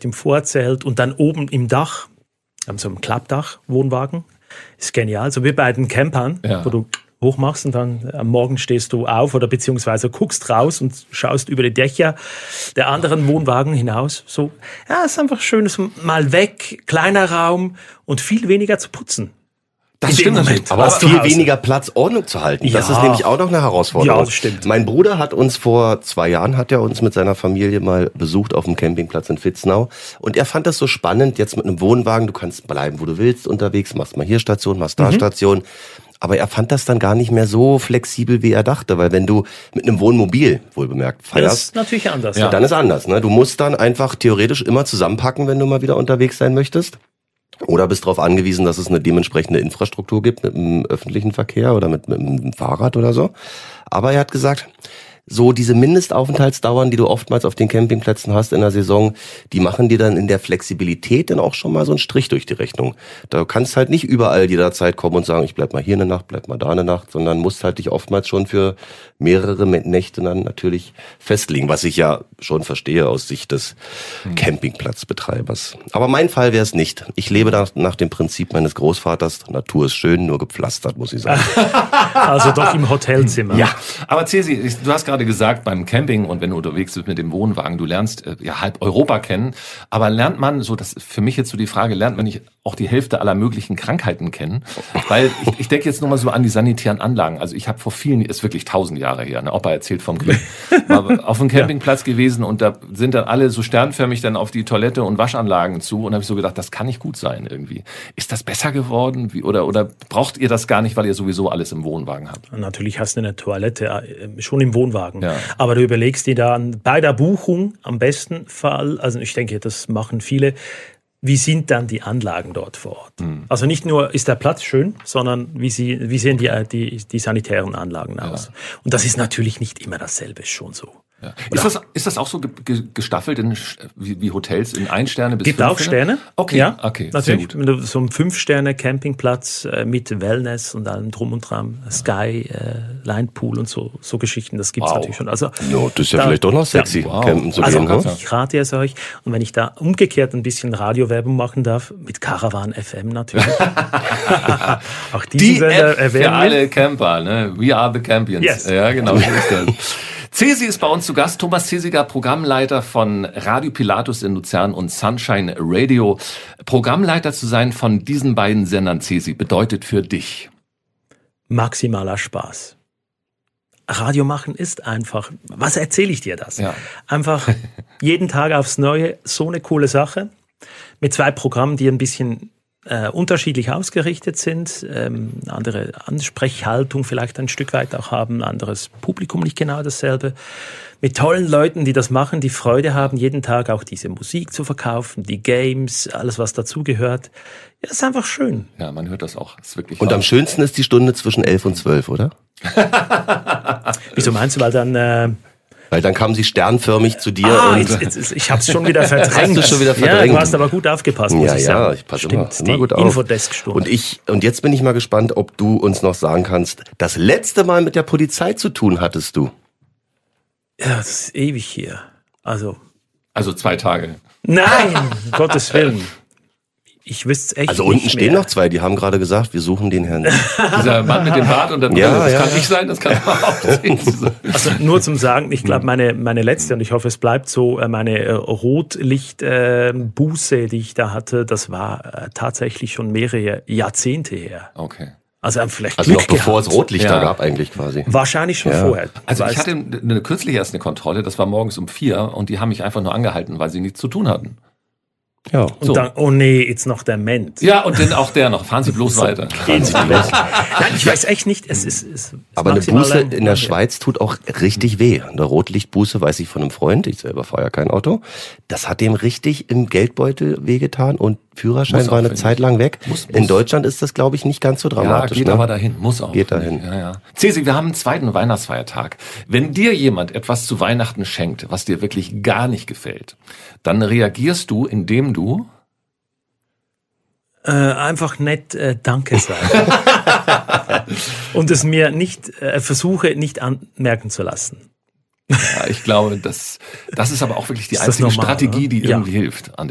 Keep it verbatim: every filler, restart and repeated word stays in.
vielleicht im Vorzelt und dann oben im Dach, haben so ein Klappdach-Wohnwagen. Ist genial. So wie bei den Campern, ja. wo du hochmachst und dann am Morgen stehst du auf oder beziehungsweise guckst raus und schaust über die Dächer der anderen Wohnwagen hinaus. So, ja, ist einfach schön, so mal weg, kleiner Raum und viel weniger zu putzen. Das stimmt natürlich. Aber auch viel weniger Platz, Ordnung zu halten. Ja. Das ist nämlich auch noch eine Herausforderung. Ja, das stimmt. Mein Bruder hat uns vor zwei Jahren, hat er uns mit seiner Familie mal besucht auf dem Campingplatz in Vitznau. Und er fand das so spannend, jetzt mit einem Wohnwagen, du kannst bleiben, wo du willst, unterwegs, machst mal hier Station, machst da mhm. Station. Aber er fand das dann gar nicht mehr so flexibel, wie er dachte. Weil wenn du mit einem Wohnmobil, wohlbemerkt, feierst, das ist natürlich anders. Ja. Dann ist anders. Ne? Du musst dann einfach theoretisch immer zusammenpacken, wenn du mal wieder unterwegs sein möchtest. Oder bist darauf angewiesen, dass es eine dementsprechende Infrastruktur gibt mit dem öffentlichen Verkehr oder mit, mit dem Fahrrad oder so. Aber er hat gesagt, so diese Mindestaufenthaltsdauern, die du oftmals auf den Campingplätzen hast in der Saison, die machen dir dann in der Flexibilität dann auch schon mal so einen Strich durch die Rechnung. Da kannst halt nicht überall jederzeit kommen und sagen, ich bleib mal hier eine Nacht, bleib mal da eine Nacht, sondern musst halt dich oftmals schon für mehrere Nächte dann natürlich festlegen, was ich ja schon verstehe aus Sicht des hm. Campingplatzbetreibers. Aber mein Fall wäre es nicht. Ich lebe nach, nach dem Prinzip meines Großvaters, Natur ist schön, nur gepflastert, muss ich sagen. Also doch im Hotelzimmer. Ja, aber Cesi, du hast gerade gesagt, beim Camping und wenn du unterwegs bist mit dem Wohnwagen, du lernst äh, ja halb Europa kennen, aber lernt man, so das für mich jetzt so die Frage, lernt man nicht auch die Hälfte aller möglichen Krankheiten kennen? Weil ich, ich denke jetzt nur mal so an die sanitären Anlagen. Also ich habe vor vielen, ist wirklich tausend Jahre her, ne? Opa erzählt vom Glück, war auf einem Campingplatz ja. gewesen und da sind dann alle so sternförmig dann auf die Toilette und Waschanlagen zu und habe ich so gedacht, das kann nicht gut sein irgendwie. Ist das besser geworden? Wie, oder, oder braucht ihr das gar nicht, weil ihr sowieso alles im Wohnwagen habt? Natürlich hast du eine Toilette äh, schon im Wohnwagen. Ja. Aber du überlegst dir dann bei der Buchung am besten Fall, also ich denke, das machen viele, wie sind dann die Anlagen dort vor Ort? Mhm. Also nicht nur ist der Platz schön, sondern wie, sie, wie sehen die, die, die sanitären Anlagen aus? Ja. Und das ist natürlich nicht immer dasselbe, ist schon so. Ja. Ist das, ist das auch so ge- gestaffelt in, wie, wie Hotels in ein Sterne bis Gibt fünf auch Sterne. Okay, ja, okay, natürlich. Wenn du so einen Fünf-Sterne-Campingplatz äh, mit Wellness und allem drum und dran, Sky, äh, Linepool und so, so Geschichten, das gibt's wow. natürlich schon. Also, no, das ist ja da, vielleicht doch noch sexy, ja, wow. campen zu also, gehen. Ne? Ich rate es euch. Und wenn ich da umgekehrt ein bisschen Radiowerbung machen darf, mit Caravan F M natürlich. Auch diesen die Sender F für alle Camper, ne? We are the Campions. Yes. Ja, genau, so ist das. Cesi ist bei uns zu Gast, Thomas Cesiger, Programmleiter von Radio Pilatus in Luzern und Sunshine Radio. Programmleiter zu sein von diesen beiden Sendern, Cesi, bedeutet für dich? Maximaler Spaß. Radio machen ist einfach, was erzähle ich dir das? Ja. Einfach jeden Tag aufs Neue, so eine coole Sache. Mit zwei Programmen, die ein bisschen äh, unterschiedlich ausgerichtet sind, ähm, andere Ansprechhaltung vielleicht ein Stück weit auch haben, anderes Publikum nicht genau dasselbe. Mit tollen Leuten, die das machen, die Freude haben, jeden Tag auch diese Musik zu verkaufen, die Games, alles was dazugehört. Ja, ist einfach schön. Ja, man hört das auch. Ist wirklich und wahr. Am schönsten ist die Stunde zwischen elf und zwölf, oder? Wieso meinst du, weil dann... Äh, Weil dann kamen sie sternförmig zu dir. Ah, und jetzt, jetzt, ich hab's schon wieder verdrängt. Hast du schon wieder verdrängt? Ja, du hast aber gut aufgepasst, muss ja, ich sagen. Ja, ich passe immer, Stimmt, immer gut die auf. Infodesk-Stunde. Und ich, und jetzt bin ich mal gespannt, ob du uns noch sagen kannst, das letzte Mal mit der Polizei zu tun hattest du? Ja, das ist ewig hier. Also. Also zwei Tage. Nein, um Gottes Willen. Ich wüsste echt Also nicht unten stehen mehr. noch zwei, die haben gerade gesagt, wir suchen den Herrn. Dieser Mann mit dem Bart und der Brille, Ja, das ja, kann ja. ich sein, das kann auch sein. Also nur zum Sagen, ich glaube, meine, meine letzte, und ich hoffe, es bleibt so, äh, meine äh, Rotlichtbuße, äh, die ich da hatte, das war äh, tatsächlich schon mehrere Jahrzehnte her. Okay. Also äh, vielleicht Also Glück noch bevor gehabt. es Rotlichter Ja. gab eigentlich quasi. Wahrscheinlich schon Ja. vorher. Also Weißt- ich hatte eine, kürzlich erst eine Kontrolle, das war morgens um vier und die haben mich einfach nur angehalten, weil sie nichts zu tun hatten. Ja. Und So. dann, oh nee, jetzt noch der Ment. Ja, und dann auch der noch. Fahren Sie bloß weiter. Gehen Sie bloß. Nein, ich weiß echt nicht, es ist... Es, es Aber eine maximal Buße lang- in der Schweiz tut auch richtig weh. Eine Rotlichtbuße weiß ich von einem Freund, ich selber fahre ja kein Auto. Das hat dem richtig im Geldbeutel wehgetan und Führerschein Muss auch, war eine finde Zeit lang weg. Muss, muss. In Deutschland ist das, glaube ich, nicht ganz so Ja, dramatisch. geht ne? aber dahin, muss auch. Geht dahin. Ja, ja. Cesi, wir haben einen zweiten Weihnachtsfeiertag. Wenn dir jemand etwas zu Weihnachten schenkt, was dir wirklich gar nicht gefällt, dann reagierst du, indem du... Äh, einfach nett äh, Danke sagen. Und es mir nicht äh, versuche, nicht anmerken zu lassen. Ja, ich glaube, das, das ist aber auch wirklich die Ist das einzige normal, Strategie, die oder? Ja. irgendwie hilft. An